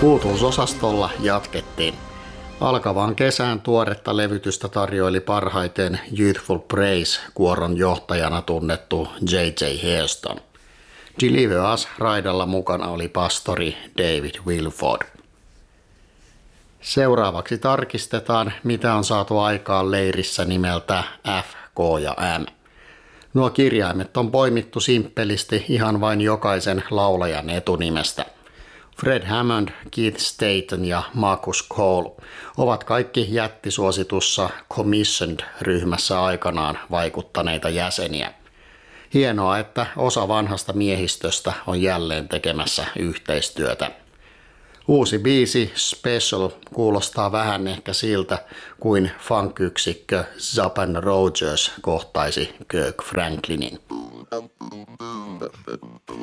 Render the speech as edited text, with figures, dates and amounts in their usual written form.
Uutuusosastolla jatkettiin. Alkavaan kesään tuoretta levytystä tarjoili parhaiten Youthful Praise-kuoron johtajana tunnettu J.J. Hairston. Deliver Us -raidalla mukana oli pastori David Wilford. Seuraavaksi tarkistetaan, mitä on saatu aikaan leirissä nimeltä F, K ja M. Nuo kirjaimet on poimittu simppelisti ihan vain jokaisen laulajan etunimestä. Fred Hammond, Keith Staton ja Marcus Cole ovat kaikki jättisuositussa Commissioned-ryhmässä aikanaan vaikuttaneita jäseniä. Hienoa, että osa vanhasta miehistöstä on jälleen tekemässä yhteistyötä. Uusi biisi Special kuulostaa vähän ehkä siltä, kuin funk-yksikkö Zapp & Rogers kohtaisi Kirk Franklinin.